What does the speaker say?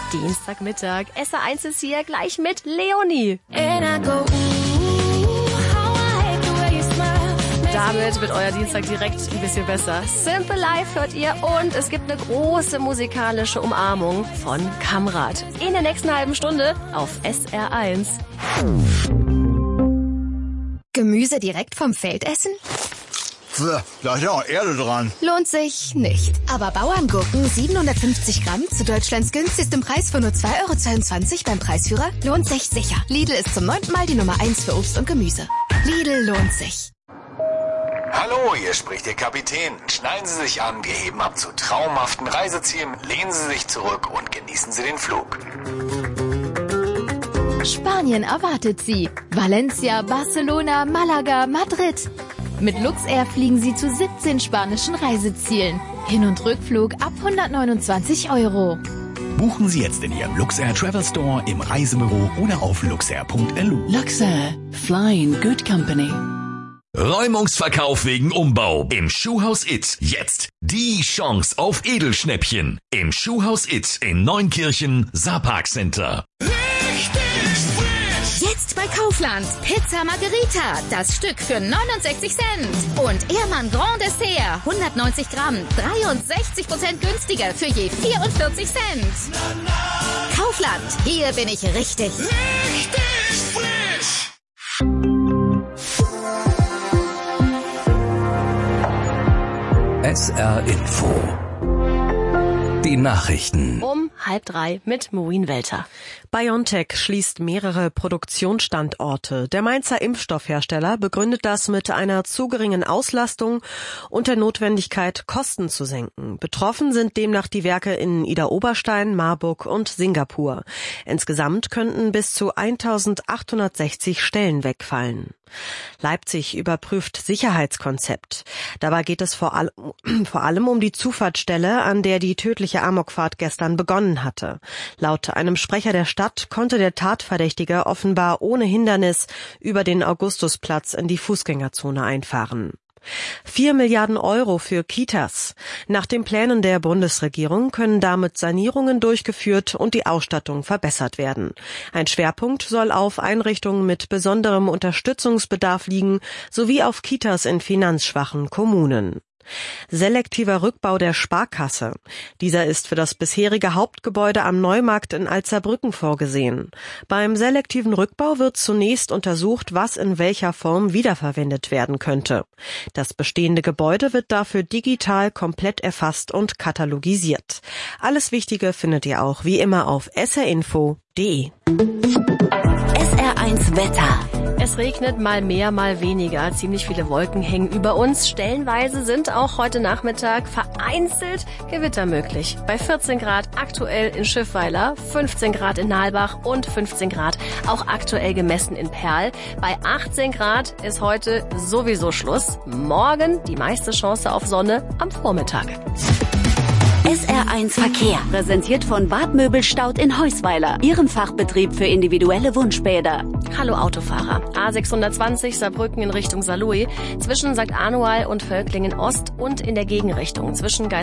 Dienstagmittag. SR1 ist hier gleich mit Leonie. Damit wird euer Dienstag direkt ein bisschen besser. Simple Life hört ihr und es gibt eine große musikalische Umarmung von Kamrat. In der nächsten halben Stunde auf SR1. Gemüse direkt vom Feld essen? Da ist ja auch Erde dran. Lohnt sich nicht. Aber Bauerngurken 750 Gramm zu Deutschlands günstigsten Preis von nur 2,22 € beim Preisführer lohnt sich sicher. Lidl ist zum 9. Mal die Nummer 1 für Obst und Gemüse. Lidl lohnt sich. Hallo, hier spricht Ihr Kapitän. Schneiden Sie sich an, wir heben ab zu traumhaften Reisezielen. Lehnen Sie sich zurück und genießen Sie den Flug. Spanien erwartet Sie. Valencia, Barcelona, Malaga, Madrid. Mit Luxair fliegen Sie zu 17 spanischen Reisezielen. Hin- und Rückflug ab 129 €. Buchen Sie jetzt in Ihrem Luxair Travel Store, im Reisebüro oder auf luxair.lu. Luxair. Flying Good Company. Räumungsverkauf wegen Umbau im Schuhhaus It. Jetzt die Chance auf Edelschnäppchen im Schuhhaus It in Neunkirchen, Saarpark Center. Jetzt bei Kaufland. Pizza Margherita. Das Stück für 69 Cent. Und Ehrmann Grand Dessert. 190 Gramm. 63% günstiger für je 44 Cent. Kaufland. Hier bin ich richtig. Richtig frisch. SR Info. Die Nachrichten. Um 2:30 mit Maureen Welter. BioNTech schließt mehrere Produktionsstandorte. Der Mainzer Impfstoffhersteller begründet das mit einer zu geringen Auslastung und der Notwendigkeit, Kosten zu senken. Betroffen sind demnach die Werke in Idar-Oberstein, Marburg und Singapur. Insgesamt könnten bis zu 1.860 Stellen wegfallen. Leipzig überprüft Sicherheitskonzept. Dabei geht es vor allem um die Zufahrtsstelle, an der die tödliche Amokfahrt gestern begonnen hatte. Laut einem Sprecher der Stadt konnte der Tatverdächtige offenbar ohne Hindernis über den Augustusplatz in die Fußgängerzone einfahren. 4 Milliarden € für Kitas. Nach den Plänen der Bundesregierung können damit Sanierungen durchgeführt und die Ausstattung verbessert werden. Ein Schwerpunkt soll auf Einrichtungen mit besonderem Unterstützungsbedarf liegen, sowie auf Kitas in finanzschwachen Kommunen. Selektiver Rückbau der Sparkasse. Dieser ist für das bisherige Hauptgebäude am Neumarkt in Alzerbrücken vorgesehen. Beim selektiven Rückbau wird zunächst untersucht, was in welcher Form wiederverwendet werden könnte. Das bestehende Gebäude wird dafür digital komplett erfasst und katalogisiert. Alles Wichtige findet ihr auch wie immer auf srinfo.de. SR1 Wetter. Es regnet mal mehr, mal weniger. Ziemlich viele Wolken hängen über uns. Stellenweise sind auch heute Nachmittag vereinzelt Gewitter möglich. Bei 14 Grad aktuell in Schiffweiler, 15 Grad in Nalbach und 15 Grad auch aktuell gemessen in Perl. Bei 18 Grad ist heute sowieso Schluss. Morgen die meiste Chance auf Sonne am Vormittag. SR1 Verkehr. Präsentiert von Bad Möbelstaud in Heusweiler. Ihrem Fachbetrieb für individuelle Wunschbäder. Hallo Autofahrer. A620 Saarbrücken in Richtung Saarlouis. Zwischen St. Anual und Völklingen Ost und in der Gegenrichtung. Zwischen